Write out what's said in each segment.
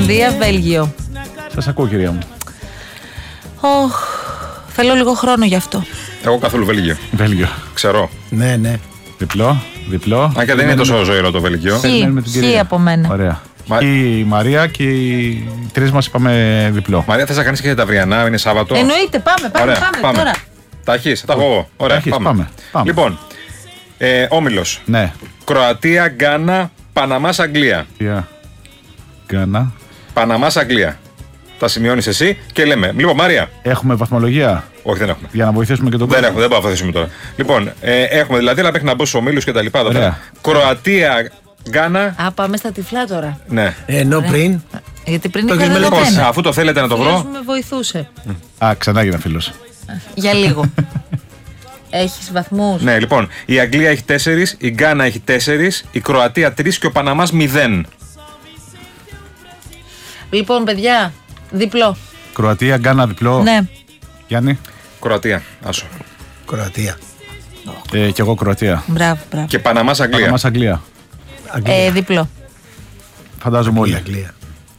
Ολλανδία, Βέλγιο. Σας ακούω, κυρία μου. Θέλω λίγο χρόνο γι' αυτό. Εγώ καθόλου Βέλγιο. Ξέρω. Ναι. Διπλό. Αν και δεν είναι τόσο ζωηρό το Βέλγιο. Χ από μένα. Ωραία. Η Μαρία και οι τρεις μας είπαμε διπλό. Μαρία, θες να κάνεις και τα αυριανά, είναι Σάββατο? Εννοείται, πάμε τώρα. Τα έχεις, τα έχω εγώ. Ωραία, πάμε. Λοιπόν, όμιλος. Ναι. Κροατία, Γκάνα, Παναμάς, Αγγλία. Γκάνα. Παναμάς, Αγγλία. Τα σημειώνεις εσύ και λέμε. Λοιπόν, Μαρία. Έχουμε βαθμολογία? Όχι, δεν έχουμε. Για να βοηθήσουμε και τον κόσμο. Δεν μπορούμε να βοηθήσουμε τώρα. Λοιπόν, έχουμε δηλαδή, αλλά μέχρι να μπω στους ομίλους και τα λοιπά. Κροατία, Γκάνα. Πάμε στα τυφλά τώρα. Ναι. Ενώ πριν. Γιατί πριν το είχα λοιπόν, αφού το θέλετε να το βρω. με βοηθούσε. Ξανά έγινα φίλος. Για λίγο. Έχεις βαθμούς? Ναι, λοιπόν, η Αγγλία έχει 4, η Γκάνα έχει 4, η Κροατία 3 και ο Παναμάς 0. Λοιπόν, παιδιά, διπλό. Κροατία, Γκάνα, διπλό. Ναι. Γιάννη. Κροατία, άσο. Κροατία. Κι εγώ Κροατία. Μπράβο. Και Παναμάς, Αγγλία. Παναμάς, Αγγλία. Διπλό. Φαντάζομαι όλοι. Αγγλία.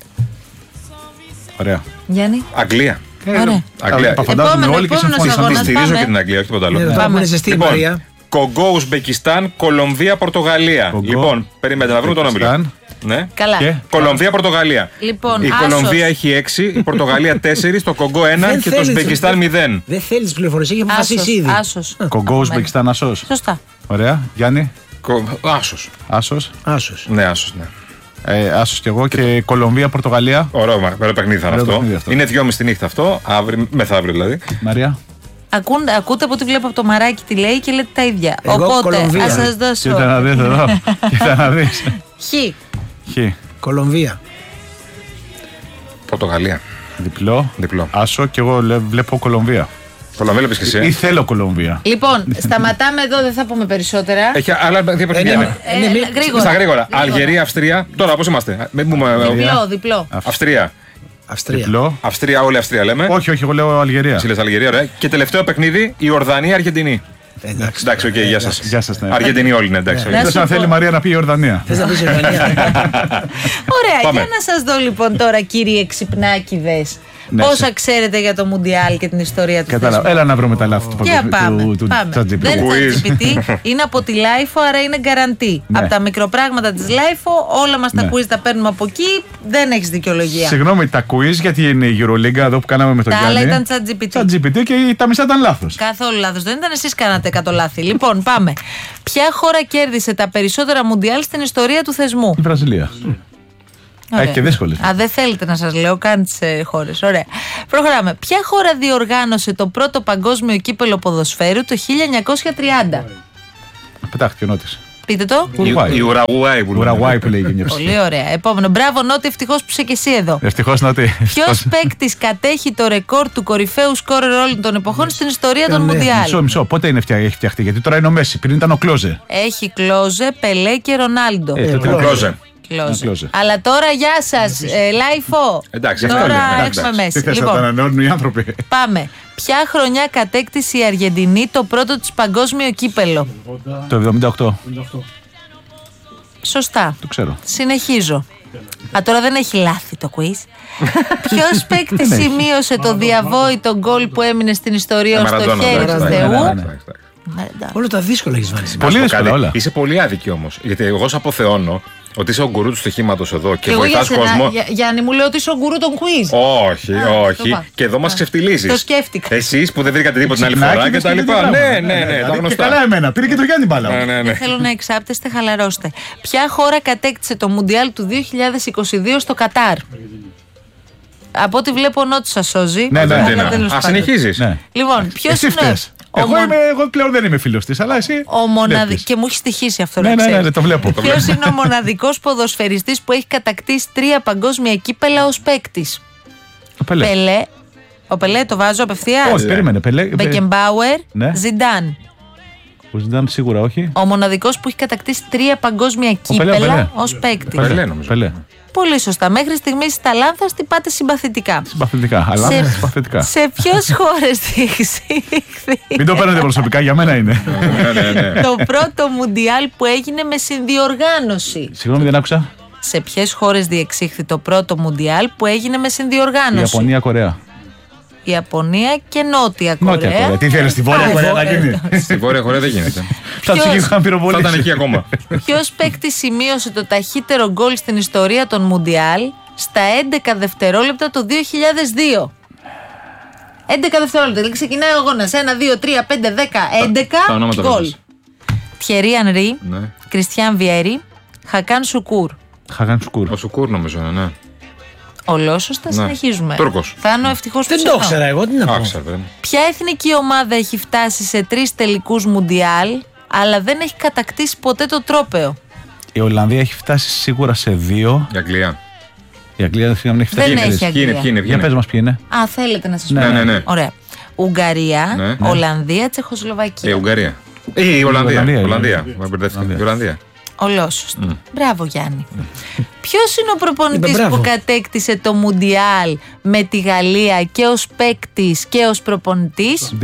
Ωραία. Γιάννη. Αγγλία. Ωραία. Αγγλία. Φαντάζομαι όλοι και συμφωνήσαμε. Τη στηρίζω και την Αγγλία, όχι τίποτα άλλο. Λοιπόν, Κογκό, Ουσμπεκιστάν, Κολομβία, Πορτογαλία. Λοιπόν, περιμένετε να βρούμε τον όμιλο. Ναι. Καλά. Κολομβία, Πορτογαλία. Λοιπόν, η Κολομβία έχει 6, η Πορτογαλία 4, το Κογκό 1 και το Ουσμπεκιστάν 0. Δεν θέλει πληροφορίες, έχει αποφασίσει ήδη. Άσος. Κογκό, Ουσμπεκιστάν, Άσος. Σωστά. Ωραία. Γιάννη. Άσος. Ναι, Άσος, ναι. Άσος κι εγώ και Κολομβία, Πορτογαλία. Ωραίο παιχνίδι θα είναι αυτό. Είναι 2.30 τη νύχτα αυτό, μεθαύριο δηλαδή. Μαρία. Ακούτε από ό,τι βλέπω από το μαράκι τι λέει και λέτε τα ίδια. Εγώ, οπότε Κολομβία. ας σας δώσω. Κοίτα να δεις εδώ. Κοίτα να δεις. Χ. Κολομβία. Πορτογαλία. Διπλό. Άσο και εγώ βλέπω Κολομβία. Κολομβία βλέπεις και εσύ. Ή θέλω Κολομβία. Λοιπόν, σταματάμε εδώ, δεν θα πούμε περισσότερα. Έχει άλλα δύο παιχνίδια. Γρήγορα. Στα γρήγορα. Αλγερία, Αυστρία. Τώρα πώς είμαστε? Διπλό. Αυστρία. Αυστρία, όλη Αυστρία λέμε. Όχι, εγώ λέω Αλγερία. Εσύ λες Αλγερία, ωραία. Και τελευταίο παιχνίδι, η Ορδανία, Αργεντινή. Εντάξει, οκ, γεια σας. Γεια σας, ναι. Αργεντινή όλοι, ναι, εντάξει. Εκτός αν θέλει η Μαρία να πει η Ορδανία. Θες να πεις Ορδανία? Ωραία, για να σας δω λοιπόν τώρα, κύριοι ξυπνάκηδες. Ναι, πόσα ξέρετε για το Μουντιάλ και την ιστορία του θεσμού. Έλα να βρούμε τα λάθη του πάμε. ChatGPT. Δεν είναι ChatGPT, είναι από τη Λάιφο, άρα είναι γκαραντί. Από τα μικροπράγματα της Λάιφο, όλα μας τα quiz τα παίρνουμε από εκεί, δεν έχεις δικαιολογία. Συγγνώμη, τα quiz γιατί είναι η EuroLeague εδώ που κάναμε με τον Γιάννη. Τα άλλα ήταν ChatGPT. Και τα μισά ήταν λάθος. Καθόλου λάθος. Δεν ήταν, εσείς κάνατε 100 λάθη. Λοιπόν, πάμε. Ποια χώρα κέρδισε τα περισσότερα Μουντιάλ στην ιστορία του θεσμού? Η Βραζιλία. Έχει και δύσκολες. Δεν θέλετε να σας λέω καν τις χώρες. Ωραία. Προχωράμε. Ποια χώρα διοργάνωσε το πρώτο παγκόσμιο κύπελο ποδοσφαίρου το 1930? Πετάχτηκε ο Νότης. Πείτε το. Η Ουραουάι που λέει και πολύ ωραία. Επόμενο. Μπράβο Νότι, ευτυχώς που είσαι και εσύ εδώ. Ευτυχώς Νότι. Ποιος παίκτης κατέχει το ρεκόρ του κορυφαίου σκόρερ όλων των εποχών στην ιστορία των Μουντιάλ? Μισό. Πότε έχει φτιαχτεί? Γιατί τώρα είναι ο Μέση. Πριν ήταν ο Κλόζε. Έχει Κλόζε, Πελέ και Ρονάλντο. Κλόζε. Αλλά τώρα γεια σας, Λάιφο. Εντάξει, τώρα έχουμε μέση. Τι θες να τα ανανεώνουν οι άνθρωποι? Πάμε. Ποια χρονιά κατέκτησε η Αργεντινή το πρώτο της παγκόσμιο κύπελο? Το 78. Σωστά. Το ξέρω. Συνεχίζω. Τώρα δεν έχει λάθη το quiz. Ποιος παίκτης σημείωσε το διαβόητο γκολ που έμεινε στην ιστορία στο χέρι του Θεού? Όλα τα δύσκολα έχεις βάλει. Πολύ δύσκολα όλα. Είσαι πολύ άδικη όμως. Γιατί εγώ σε αποθεώνω ότι είσαι ο γκουρού του στοιχήματος εδώ και βοηθάς κόσμο. Γιάννη, μου λέω ότι είσαι ο γκουρού των quiz. Όχι. Και εδώ μας ξεφτιλίζεις. Το σκέφτηκα. Εσείς που δεν βρήκατε τίποτα την άλλη φορά και τα λοιπά. Ναι, τα γνωστά. Καλά εμένα. Πήρε και το Γιάννη μπάλα. Δεν θέλω να εξάπτεστε, χαλαρώστε. Ποια χώρα κατέκτησε το Μουντιάλ του 2022 στο Κατάρ? Από ό,τι βλέπω ο Νότης σας σώζει. Ναι. Συνεχίζεις. Λοιπόν, ποιος είναι? Εγώ πλέον δεν είμαι φίλος της, αλλά εσύ. Και μου έχει στοιχήσει αυτό. Ναι, το βλέπω. Ποιος είναι ο μοναδικός ποδοσφαιριστής που έχει κατακτήσει 3 παγκόσμια κύπελα ως παίκτης? Ο Πελέ. Ο Πελέ το βάζω απευθείας. Όχι, περίμενε. Μπεκεμπάουερ, Ζιντάν. Ο Ζιντάν σίγουρα όχι. Ο μοναδικός που έχει κατακτήσει 3 παγκόσμια κύπελα ως παίκτης. Πελέ. Πολύ σωστά. Μέχρι στιγμής τα λάθη την πάτε συμπαθητικά. Αλλά συμπαθητικά. Σε ποιες χώρες διεξήχθη? Μην το παίρνετε προσωπικά, για μένα είναι. Το πρώτο Μουντιάλ που έγινε με συνδιοργάνωση. Συγγνώμη, δεν άκουσα. Σε ποιες χώρες διεξήχθη το πρώτο Μουντιάλ που έγινε με συνδιοργάνωση? Ιαπωνία-Κορέα. Ιαπωνία και Νότια Κορέα. Τι θέλει, στη Βόρεια Κορέα να γίνει? Στη Βόρεια Κορέα δεν γίνεται. Θα ήταν εκεί ακόμα. Ποιος παίκτης σημείωσε το ταχύτερο γκολ στην ιστορία των Μουντιάλ στα 11 δευτερόλεπτα το 2002? 11 δευτερόλεπτα. Δηλαδή ξεκινάει ο αγώνας. 1, 2, 3, 5, 10, 11 γκολ. Τιερί Ανρί, Κριστιάν Βιέρι, Χακάν Σουκούρ. Ο Σουκούρ νομίζω, ναι. Ολόσωστα, συνεχίζουμε. Τούρκος. Θάνο, ευτυχώς που δεν το ήξερα εγώ, τι να πω. Ποια εθνική ομάδα έχει φτάσει σε 3 τελικούς Μουντιάλ, αλλά δεν έχει κατακτήσει ποτέ το τρόπαιο? Η Ολλανδία έχει φτάσει σίγουρα σε 2. Η Αγγλία. Η Αγγλία δεν έχει φτάσει. Δεν έχει Αγγλία. Για πες μας ποιοι είναι. Α, θέλετε να σας πω? Ναι. Ωραία. Ουγγαρία, Ολλανδία, Τσεχοσλοβακία. Ουγγαρία. Η Ολλανδία. Ολόσωστα. Μπράβο, Γιάννη. Ποιος είναι ο προπονητής που κατέκτησε το Μουντιάλ με τη Γαλλία και ως παίκτης και ως προπονητής?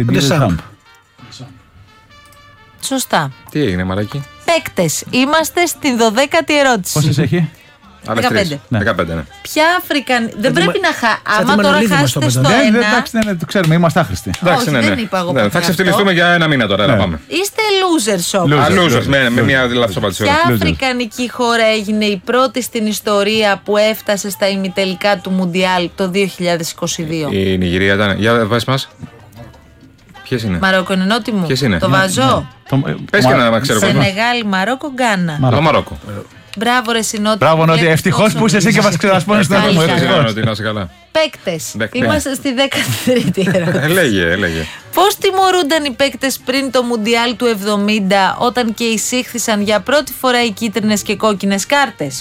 Σωστά. Τι έγινε, μαλάκι? Παίκτες. Είμαστε στην 12η ερώτηση. Πόσες έχει? 15. 15. Ποια Αφρικανή. Δεν πρέπει να άμα τώρα χάσετε στο 1. Εντάξει, το ξέρουμε, είμαστε άχρηστοι. Όχι, δεν είπα εγώ. Θα ξεφτυλιστούμε για 1 μήνα τώρα. Πάμε. Είστε losers όμως. Losers, με μια λάθος απάντηση. Ποια αφρικανική χώρα έγινε η πρώτη στην ιστορία που έφτασε στα ημιτελικά του Μουντιάλ το 2022? Η Νιγηρία ήταν. Για βάζεις μας. Ποιες είναι? Μαρόκο είναι νότιμο. Ποιες είναι? Το βαζό. Πες και να ξέρω. Σενεγάλη, Μαρόκο, Γκάνα. Το Μαρόκο. Μπράβο, ρε Συνότη. Μπράβο, Νότι. Ευτυχώς που είσαι εσύ και μας ξερασπώνεις τον νόμο. Παίκτες. Είμαστε στη 13η ερώτηση. Έλεγε. Πώς τιμωρούνταν οι παίκτες πριν το Μουντιάλ του 70 όταν και εισήχθησαν για πρώτη φορά οι κίτρινες και κόκκινες κάρτες?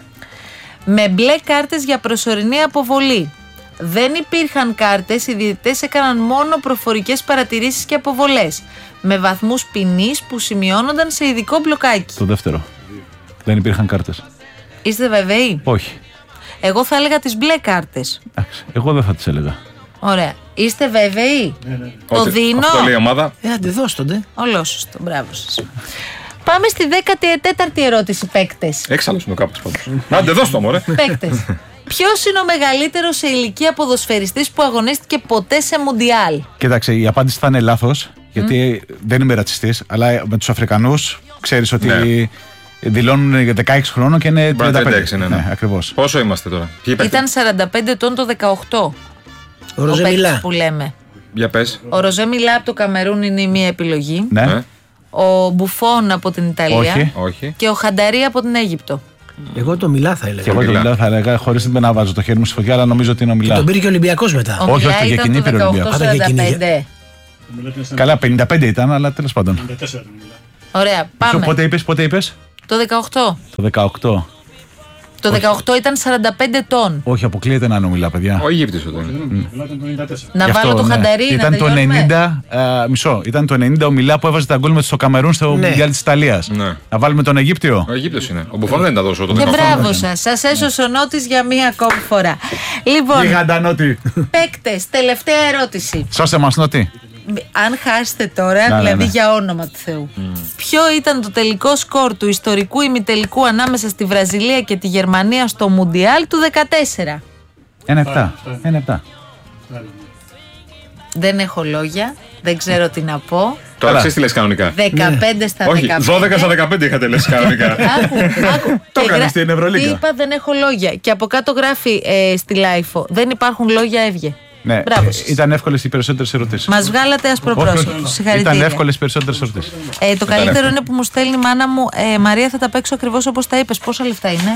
Με μπλε κάρτες για προσωρινή αποβολή. Δεν υπήρχαν κάρτες, οι διαιτητές έκαναν μόνο προφορικές παρατηρήσεις και αποβολές. Με βαθμούς ποινής που σημειώνονταν σε ειδικό μπλοκάκι. Το δεύτερο. Δεν υπήρχαν κάρτες. Είστε βεβαίοι? Όχι. Εγώ θα έλεγα τις μπλε κάρτες. Εγώ δεν θα τις έλεγα. Ωραία. Είστε βέβαιοι? Ναι. Το δίνω. Αυτό λέει η ομάδα. Αντιδώστονται. Ολόσωστο. Μπράβο σας. Πάμε στη 14η ερώτηση, παίκτες. Έξαλλος κάπως πάντως. Άντε δώσ' το, μωρέ. Παίκτες. Ποιος είναι ο μεγαλύτερος σε ηλικία ποδοσφαιριστής που αγωνίστηκε ποτέ σε Μουντιάλ? Κοίταξε, η απάντηση θα είναι λάθος, γιατί δεν είμαι ρατσιστής, αλλά με τους Αφρικανούς ξέρεις ότι δηλώνουν για 16 χρόνων και είναι 35. Ναι, ακριβώς. Πόσο είμαστε τώρα? Ήταν 45 ετών το 18. Ο Ροζέ Μιλά που λέμε. Για πες. Ο Ροζέ Μιλά από το Καμερούν είναι η μία επιλογή. Ναι. Ο Μπουφόν από την Ιταλία. Όχι. Και ο Χανταρί από την Αίγυπτο. Εγώ το Μιλά θα έλεγα. Και εγώ το Μιλά θα έλεγα, χωρίς να βάζω το χέρι μου στη φωτιά, αλλά νομίζω ότι είναι ο Μιλά. Και τον πήρε και ο Ολυμπιακός μετά. Ο Μιλά όχι, ήταν το 18-45. Καλά, 55 ήταν, αλλά τέλος πάντων. Ωραία, πάμε. Πότε είπες? Το 18. Το 18. Το 18 ήταν 45 ετών. Όχι, αποκλείεται να είναι ο Μιλά, παιδιά. Ο Αιγύπτης όταν είναι. Να βάλω το Χανταρί. Ήταν το 90. Ήταν το 90 ο Μιλά που έβαζε τα γκολ με στο Καμερούν στο Μουντιάλ της Ιταλίας. Να βάλουμε τον Αιγύπτιο. Ο Αιγύπτιος είναι. Ο Μπουφόν δεν τα δώσω το 18. Και μπράβο σας. Σας έσωσε ο Νότης για μία ακόμη φορά. Λοιπόν, παίκτες, τελευταία ερώτηση. Σώσε μας, Νότη. Αν χάσετε τώρα, δηλαδή για όνομα του Θεού. Ποιο ήταν το τελικό σκορ του ιστορικού ημιτελικού ανάμεσα στη Βραζιλία και τη Γερμανία στο Μουντιάλ του 2014? 1-7. Δεν έχω λόγια, δεν ξέρω τι να πω. Τώρα ξέρεις τι λες κανονικά? 15 στα 15. Όχι, 12 στα 15 είχατε λες κανονικά. Άκου. Το έκανες στην Ευρωλίγκα. Τι είπα, δεν έχω λόγια. Και από κάτω γράφει στη Λάιφο, δεν υπάρχουν λόγια, έβγε. Ναι, ήταν εύκολες οι περισσότερες ερωτήσεις. Μας βγάλατε ασπροπρόσωπο. Συγχαρητήρια. Ήταν εύκολες οι περισσότερες ερωτήσεις. Το καλύτερο είναι που μου στέλνει η μάνα μου, Μαρία, θα τα παίξω ακριβώς όπως τα είπες. Πόσα λεφτά είναι?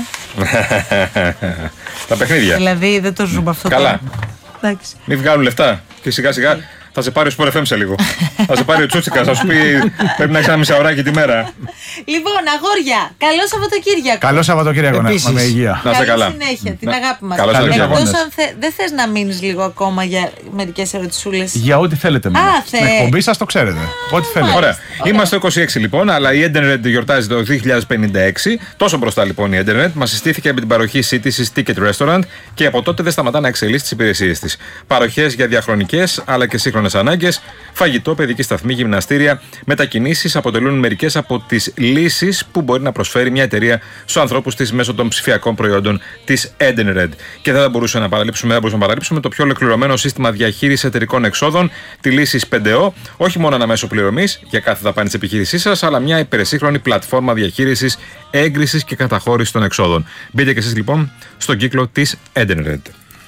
Τα παιχνίδια. Δηλαδή δεν το ζούμε αυτό. Καλά. Μην βγάλουν λεφτά και σιγά σιγά θα σε πάρει ο Sport FM σε λίγο. Θα σε πάρει ο Τσούτσικας, θα σου πει πρέπει να έχεις ένα μισάωράκι τη μέρα. Λοιπόν, αγόρια, καλό Σαββατοκύριακο. Καλό Σαββατοκύριακο, με υγεία. Να είστε καλά. Καλή συνέχεια, την αγάπη μας. Εκτός αν δεν θες να μείνεις λίγο ακόμα για μερικές ερωτησούλες? Για ό,τι θέλετε. Στην εκπομπή σας το ξέρετε. Ό,τι θέλετε. Ωραία. Είμαστε το 26 λοιπόν, αλλά η Ίντερνετ γιορτάζει το 2056. Τόσο μπροστά λοιπόν η Ίντερνετ μας συστήθηκε με την παροχή City's Ticket Restaurant και από τότε δεν σταματά να εξελίσσει τις υπηρεσίες της. Παροχές για διαχρονικές αλλά και σύγχρονες άμεσες ανάγκες, φαγητό, παιδική σταθμή, γυμναστήρια, μετακινήσεις αποτελούν μερικές από τις λύσεις που μπορεί να προσφέρει μια εταιρεία στους ανθρώπους της μέσω των ψηφιακών προϊόντων της Edenred. Και δεν μπορούσαμε να παραλείψουμε το πιο ολοκληρωμένο σύστημα διαχείρισης εταιρικών εξόδων, τη λύση 5O, όχι μόνο ένα μέσο πληρωμής για κάθε δαπάνη της επιχείρησής σας, αλλά μια υπερσύγχρονη πλατφόρμα διαχείρισης, έγκρισης και καταχώρησης των εξόδων. Μπείτε και εσείς λοιπόν στον κύκλο της Edenred.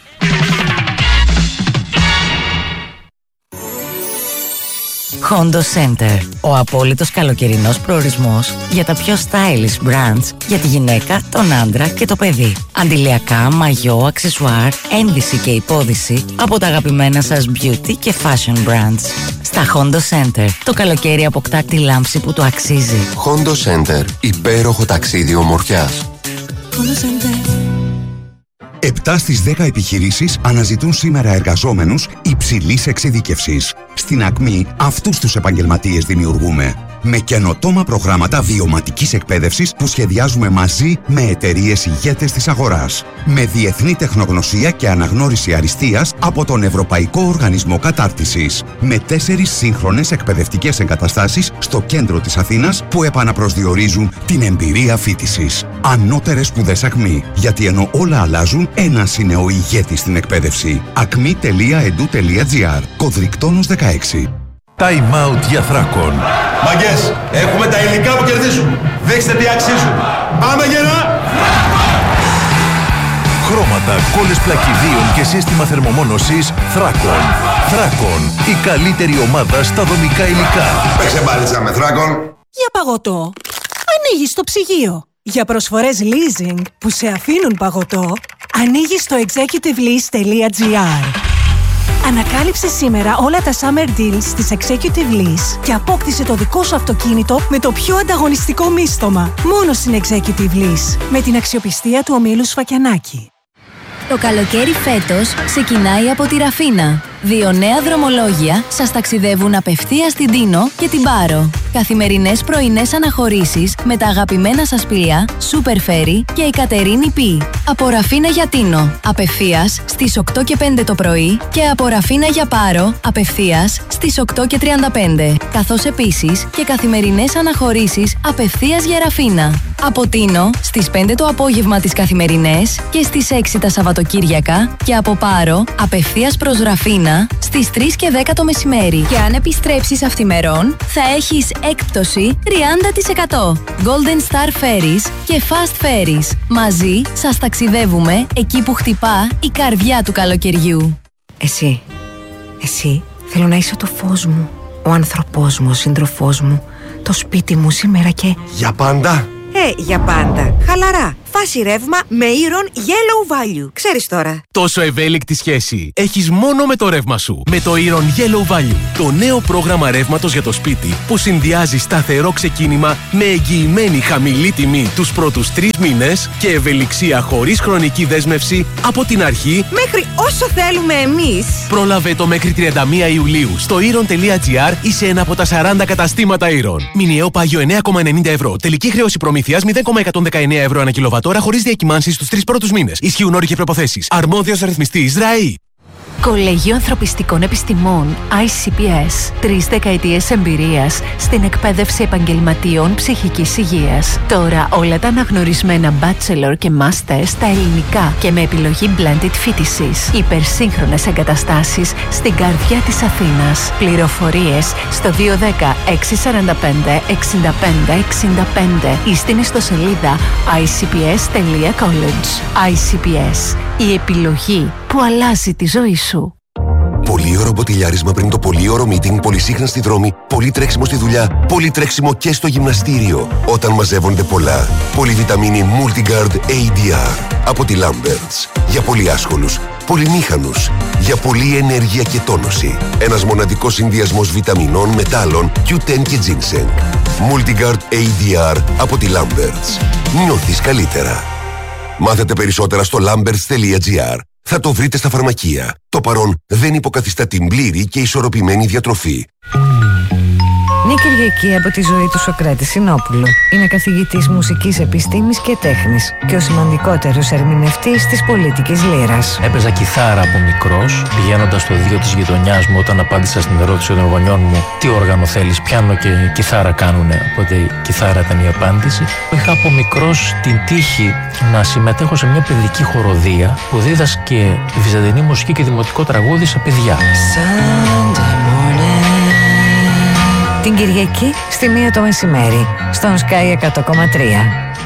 Hondo Center. Ο απόλυτος καλοκαιρινός προορισμός για τα πιο stylish brands για τη γυναίκα, τον άντρα και το παιδί. Αντιλιακά, μαγιό, αξεσουάρ, ένδυση και υπόδυση από τα αγαπημένα σας beauty και fashion brands. Στα Hondo Center το καλοκαίρι αποκτά τη λάμψη που το αξίζει. Hondo Center. Υπέροχο ταξίδι ομορφιάς. Hondo Center. 7 στις 10 επιχειρήσεις αναζητούν σήμερα εργαζόμενους υψηλής εξειδίκευσης. Στην Ακμή αυτούς τους επαγγελματίες δημιουργούμε. Με καινοτόμα προγράμματα βιωματικής εκπαίδευσης που σχεδιάζουμε μαζί με εταιρείες ηγέτες της αγοράς. Με διεθνή τεχνογνωσία και αναγνώριση αριστείας από τον Ευρωπαϊκό Οργανισμό Κατάρτισης. Με 4 σύγχρονες εκπαιδευτικές εγκαταστάσεις στο κέντρο της Αθήνας που επαναπροσδιορίζουν την εμπειρία φοιτησης. Ανώτερες σπουδές Ακμή. Γιατί ενώ όλα αλλάζουν, ένας είναι ο ηγέτης στην εκπαίδευση. acmi.edu.gr. Κωδρικτόνος 16. Time out για Θράκον. Μαγκές, έχουμε τα υλικά που κερδίζουν. Δείξτε τι αξίζουν. Πάμε γερά! Χρώματα, κόλλες πλακιδίων και σύστημα θερμομόνωσης Θράκον. Θράκον, η καλύτερη ομάδα στα δομικά υλικά. Παίξε μπάλιτσα με Θράκον. Για παγωτό, ανοίγεις το ψυγείο. Για προσφορές leasing που σε αφήνουν παγωτό, ανοίγεις το executivelease.gr. Ανακάλυψε σήμερα όλα τα summer deals της Executive Lease και απόκτησε το δικό σου αυτοκίνητο με το πιο ανταγωνιστικό μίστομα. Μόνο στην Executive Lease, με την αξιοπιστία του ομίλου Σφακιανάκη. Το καλοκαίρι φέτος ξεκινάει από τη Ραφίνα. 2 νέα δρομολόγια σας ταξιδεύουν απευθείας στην Τίνο και την Πάρο. Καθημερινές πρωινές αναχωρήσεις με τα αγαπημένα σας πλοία Super Ferry και η Κατερίνη Π. Από Ραφίνα για Τίνο, απευθείας στις 8 και 5 το πρωί και από Ραφίνα για Πάρο, απευθείας στις 8 και 35. Καθώς επίσης και καθημερινές αναχωρήσεις απευθείας για Ραφίνα. Από Τίνο στις 5 το απόγευμα τις καθημερινές και στις 6 τα Σαββατοκύριακα και από Πάρο απευθείας προς Ραφίνα στις 3 και 10 το μεσημέρι. Και αν επιστρέψεις αυθημερών θα έχεις έκπτωση 30%. Golden Star Ferries και Fast Ferries. Μαζί σας ταξιδεύουμε εκεί που χτυπά η καρδιά του καλοκαιριού. Εσύ θέλω να είσαι το φως μου, ο άνθρωπός μου, ο σύντροφός μου, το σπίτι μου σήμερα και... Για πάντα. Για πάντα. Χαλαρά. Φάση ρεύμα με Iron Yellow Value. Ξέρεις τώρα. Τόσο ευέλικτη σχέση έχεις μόνο με το ρεύμα σου. Με το Iron Yellow Value. Το νέο πρόγραμμα ρεύματος για το σπίτι που συνδυάζει σταθερό ξεκίνημα με εγγυημένη χαμηλή τιμή τους πρώτους 3 μήνες και ευελιξία χωρίς χρονική δέσμευση από την αρχή μέχρι όσο θέλουμε εμείς. Πρόλαβε το μέχρι 31 Ιουλίου στο Iron.gr ή σε ένα από τα 40 καταστήματα Iron. Μηνιαίο πάγιο 9,90 ευρώ. Τελική χρέωση προμήθειας 0,119 ευρώ ανά κιλοβατόρα χωρίς διακυμάνσεις στους 3 πρώτους μήνες. Ισχύουν όροι και προϋποθέσεις. Αρμόδιος ρυθμιστής ΡΑΗ. Κολέγιο Ανθρωπιστικών Επιστημών ICPS. 3 δεκαετίες εμπειρίας στην εκπαίδευση επαγγελματιών ψυχικής υγείας. Τώρα όλα τα αναγνωρισμένα bachelor και master στα ελληνικά και με επιλογή blended φοιτησης. Υπερσύγχρονες εγκαταστάσεις στην καρδιά της Αθήνας. Πληροφορίες στο 210 645 65 65 ή στην ιστοσελίδα icps.college. ICPS. Η επιλογή που αλλάζει τη ζωή σου. Πολύωρο μποτιλιάρισμα πριν το πολύωρο meeting, πολυσύχνα στη δρόμη, πολύ τρέξιμο στη δουλειά, πολύ τρέξιμο και στο γυμναστήριο. Όταν μαζεύονται πολλά. Πολυβιταμίνη Multigard ADR από τη Lamberts. Για πολύ άσχολους, πολυμήχανους, για πολλή ενέργεια και τόνωση. Ένας μοναδικός συνδυασμός βιταμινών, μετάλλων, Q10 και ginseng. Multigard ADR από τη Lamberts. Νιώθεις καλύτερα. Μάθετε περισσότερα στο lamberts.gr. Θα το βρείτε στα φαρμακεία. Το παρόν δεν υποκαθιστά την πλήρη και ισορροπημένη διατροφή. Μια Κυριακή από τη ζωή του Σωκράτη Συνόπουλου. Είναι καθηγητής μουσικής επιστήμης και τέχνης και ο σημαντικότερος ερμηνευτής της πολίτικης λύρας. Έπαιζα κιθάρα από μικρός, πηγαίνοντας στο δίο της γειτονιάς μου όταν απάντησα στην ερώτηση των γονιών μου τι όργανο θέλεις, πιάνο και κιθάρα κάνουνε. Οπότε η κιθάρα ήταν η απάντηση. Είχα από μικρός την τύχη να συμμετέχω σε μια παιδική χοροδία που δίδασκε βυζαντινή μουσική και δημοτικό τραγούδι σε παιδιά. Την Κυριακή στη 1 το μεσημέρι στον Sky 100,3.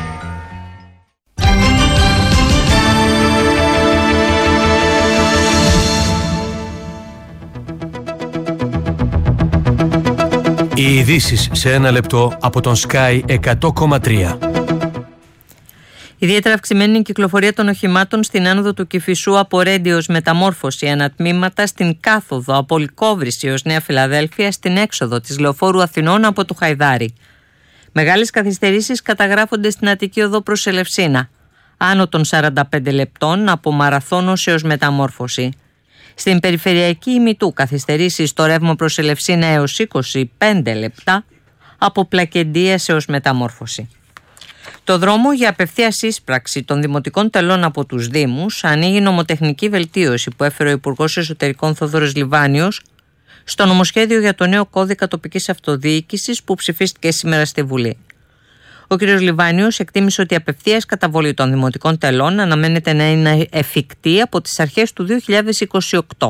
Οι ειδήσεις σε 1 λεπτό από τον Sky 100,3. Ιδιαίτερα αυξημένη η κυκλοφορία των οχημάτων στην άνοδο του Κηφισού από Ρέντιος Μεταμόρφωση ανατμήματα, στην κάθοδο από Λυκόβρηση ως Νέα Φιλαδέλφια, στην έξοδο της Λεωφόρου Αθηνών από του Χαϊδάρη. Μεγάλες καθυστερήσεις καταγράφονται στην Αττική Οδό προς Ελευσίνα, άνω των 45 λεπτών από Μαραθώνος έως Μεταμόρφωση. Στην περιφερειακή ημιτού καθυστερήσεις στο ρεύμα προς Ελευσίνα έως 25 λεπτά από Πλακεντίας έως Μεταμόρφωση. Το δρόμο για απευθείας ίσπραξη των δημοτικών τελών από τους Δήμους ανοίγει νομοτεχνική βελτίωση που έφερε ο Υπουργός Εσωτερικών Θόδωρος Λιβάνιος στο νομοσχέδιο για το νέο κώδικα τοπικής αυτοδιοίκησης που ψηφίστηκε σήμερα στη Βουλή. Ο κ. Λιβάνιος εκτίμησε ότι η απευθείας καταβολή των δημοτικών τελών αναμένεται να είναι εφικτή από τις αρχές του 2028.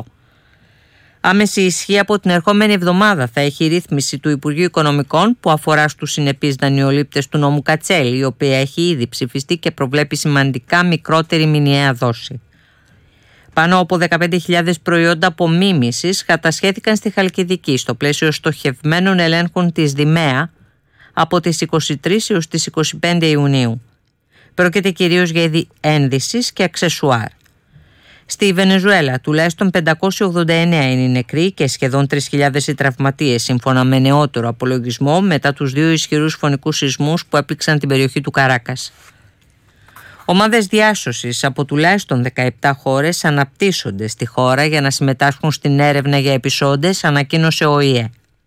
Άμεση ισχύ από την ερχόμενη εβδομάδα θα έχει η ρύθμιση του Υπουργείου Οικονομικών που αφορά στους συνεπείς δανειολήπτες του νόμου Κατσέλη, η οποία έχει ήδη ψηφιστεί και προβλέπει σημαντικά μικρότερη μηνιαία δόση. Πάνω από 15.000 προϊόντα απομίμησης κατασχέθηκαν στη Χαλκιδική στο πλαίσιο στοχευμένων ελέγχων της ΔΙΜΕΑ από τις 23 έως τις 25 Ιουνίου. Πρόκειται κυρίως για είδη ένδυσης και αξεσουάρ. Στη Βενεζουέλα τουλάχιστον 589 είναι οι νεκροί και σχεδόν 3.000 οι τραυματίες, σύμφωνα με νεότερο απολογισμό μετά τους 2 ισχυρούς φωνικούς σεισμούς που έπληξαν την περιοχή του Καράκας. Ομάδες διάσωσης από τουλάχιστον 17 χώρες αναπτύσσονται στη χώρα για να συμμετάσχουν στην έρευνα για επεισόντες, ανακοίνωσε ο ΟΗΕ.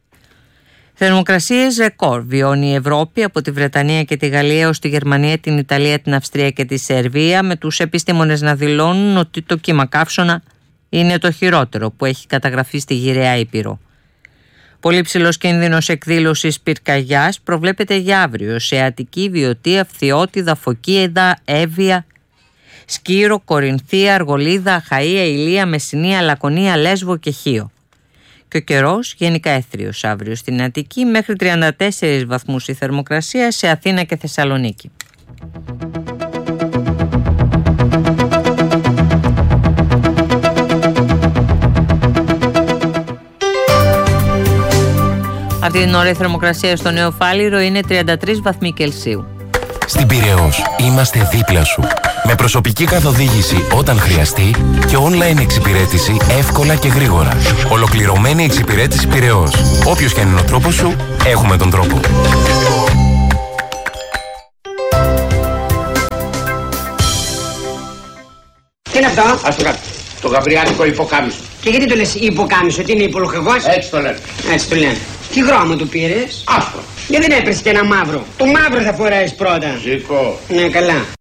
Θερμοκρασίες ρεκόρ βιώνει η Ευρώπη από τη Βρετανία και τη Γαλλία ως τη Γερμανία, την Ιταλία, την Αυστρία και τη Σερβία, με τους επιστήμονες να δηλώνουν ότι το κύμα καύσωνα είναι το χειρότερο που έχει καταγραφεί στη Γυραιά Ήπειρο. Πολύ ψηλός κίνδυνος εκδήλωσης πυρκαγιάς προβλέπεται για αύριο σε Αττική, Βιωτία, Φθιώτιδα, Φωκίδα, Εύβοια, Σκύρο, Κορινθία, Αργολίδα, Αχαΐα, Ηλία, Μεσσηνία, Λακωνία, Λέσβο και Χίο. Και ο καιρός γενικά έθριος αύριο στην Αττική, μέχρι 34 βαθμούς η θερμοκρασία σε Αθήνα και Θεσσαλονίκη. Αυτή την ώρα η θερμοκρασία στο Νέο Φάληρο είναι 33 βαθμοί Κελσίου. Στην Πειραιώς είμαστε δίπλα σου. Με προσωπική καθοδήγηση όταν χρειαστεί και online εξυπηρέτηση εύκολα και γρήγορα. Ολοκληρωμένη εξυπηρέτηση Πειραιώς. Όποιος και αν είναι ο τρόπος σου, έχουμε τον τρόπο. Τι είναι αυτό? Ας το κάτω. Το γαβριάτικο υποκάμισο. Και γιατί το λες υποκάμισο, τι είναι υπολογεγός? Έτσι το λένε. Έτσι το λένε. Τι χρώμα του πήρες? Άσπρο. Γιατί δεν έπρεπε και ένα μαύρο? Το μαύρο θα φοράεις πρώτα. Ζήκω. Ναι, καλά.